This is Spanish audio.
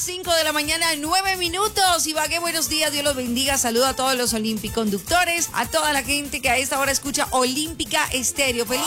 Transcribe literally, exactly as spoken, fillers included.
cinco de la mañana, nueve minutos. Ibagué, buenos días, Dios los bendiga. Saludo a todos los olímpicos conductores, a toda la gente que a esta hora escucha Olímpica Estéreo. Feliz